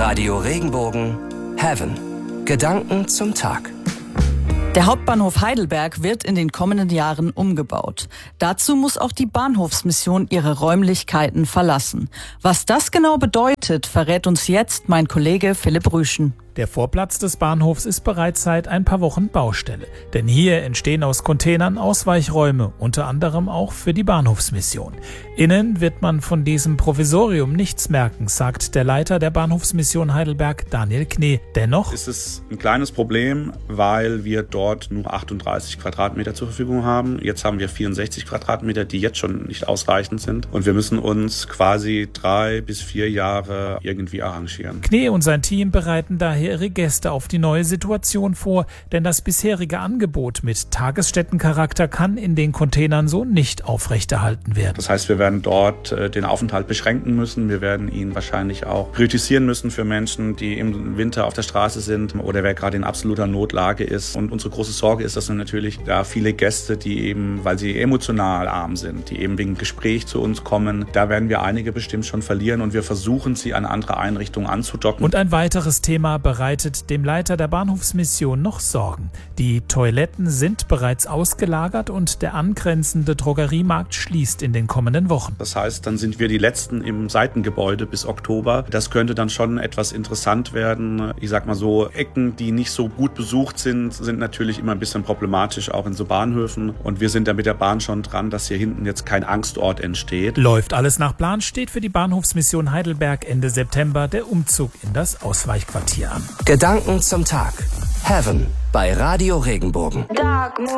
Radio Regenbogen Heaven. Gedanken zum Tag. Der Hauptbahnhof Heidelberg wird in den kommenden Jahren umgebaut. Dazu muss auch die Bahnhofsmission ihre Räumlichkeiten verlassen. Was das genau bedeutet, verrät uns jetzt mein Kollege Philipp Rüschen. Der Vorplatz des Bahnhofs ist bereits seit ein paar Wochen Baustelle. Denn hier entstehen aus Containern Ausweichräume, unter anderem auch für die Bahnhofsmission. Innen wird man von diesem Provisorium nichts merken, sagt der Leiter der Bahnhofsmission Heidelberg, Daniel Knee. Dennoch ist es ein kleines Problem, weil wir dort nur 38 Quadratmeter zur Verfügung haben. Jetzt haben wir 64 Quadratmeter, die jetzt schon nicht ausreichend sind. Und wir müssen uns quasi 3 bis 4 Jahre irgendwie arrangieren. Knee und sein Team bereiten daher ihre Gäste auf die neue Situation vor, denn das bisherige Angebot mit Tagesstättencharakter kann in den Containern so nicht aufrechterhalten werden. Das heißt, wir werden dort den Aufenthalt beschränken müssen. Wir werden ihn wahrscheinlich auch priorisieren müssen für Menschen, die im Winter auf der Straße sind oder wer gerade in absoluter Notlage ist. Und unsere große Sorge ist, dass wir natürlich da viele Gäste, die eben, weil sie emotional arm sind, die eben wegen Gespräch zu uns kommen, da werden wir einige bestimmt schon verlieren und wir versuchen, sie an andere Einrichtungen anzudocken. Und ein weiteres Thema bereitet dem Leiter der Bahnhofsmission noch Sorgen. Die Toiletten sind bereits ausgelagert und der angrenzende Drogeriemarkt schließt in den kommenden Wochen. Das heißt, dann sind wir die Letzten im Seitengebäude bis Oktober. Das könnte dann schon etwas interessant werden. Ich sag mal so, Ecken, die nicht so gut besucht sind natürlich immer ein bisschen problematisch, auch in so Bahnhöfen. Und wir sind da mit der Bahn schon dran, dass hier hinten jetzt kein Angstort entsteht. Läuft alles nach Plan, steht für die Bahnhofsmission Heidelberg Ende September der Umzug in das Ausweichquartier an. Gedanken zum Tag. Heaven bei Radio Regenbogen.